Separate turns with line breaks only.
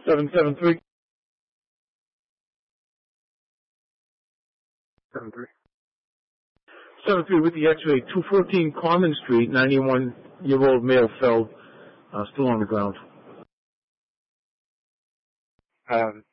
773.
73.
73 with the X-ray, 214 Carmen Street, 91-year-old male fell, still on the ground.